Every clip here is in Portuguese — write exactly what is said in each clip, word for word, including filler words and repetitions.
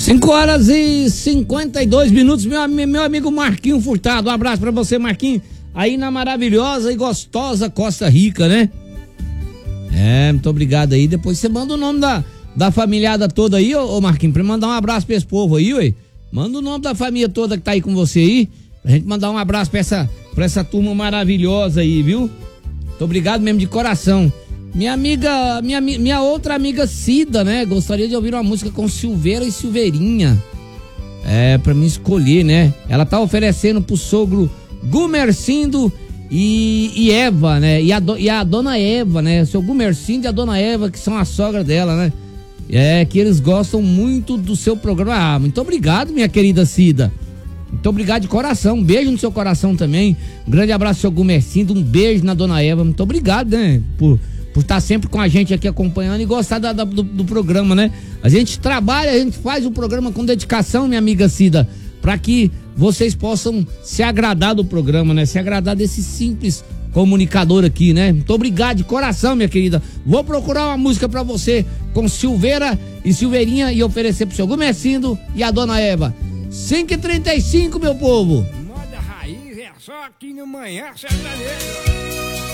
cinco horas e cinquenta e dois minutos, meu, meu amigo Marquinho Furtado. Um abraço pra você, Marquinho, aí na maravilhosa e gostosa Costa Rica, né? É, muito obrigado aí. Depois você manda o nome da, da familiada toda aí, ô, ô Marquinho, pra mandar um abraço pra esse povo aí, ué. Manda o nome da família toda que tá aí com você aí, pra gente mandar um abraço pra essa, pra essa turma maravilhosa aí, viu? Muito obrigado mesmo de coração. Minha amiga, minha, minha outra amiga Cida, né? Gostaria de ouvir uma música com Silveira e Silveirinha. É, pra mim escolher, né? Ela tá oferecendo pro sogro Gumercindo e, e Eva, né? E a, do, e a dona Eva, né? O seu Gumercindo e a dona Eva, que são a sogra dela, né? É, que eles gostam muito do seu programa. Ah, muito obrigado, minha querida Cida. Muito obrigado de coração. Um beijo no seu coração também. Um grande abraço, seu Gumercindo. Um beijo na dona Eva. Muito obrigado, né? Por... por estar sempre com a gente aqui acompanhando e gostar da, da, do, do programa, né? A gente trabalha, a gente faz o programa com dedicação, minha amiga Cida, para que vocês possam se agradar do programa, né? Se agradar desse simples comunicador aqui, né? Muito obrigado de coração, minha querida. Vou procurar uma música para você com Silveira e Silveirinha e oferecer pro seu Gumercindo e a dona Eva. cinco e trinta e cinco, meu povo. Moda raiz é só aqui no Manhã Sertanejo.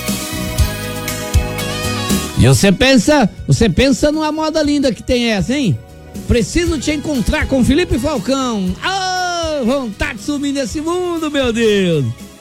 E você pensa, você pensa numa moda linda que tem essa, hein? Preciso te encontrar com Felipe Falcão. Ah, vontade de sumir nesse mundo, meu Deus.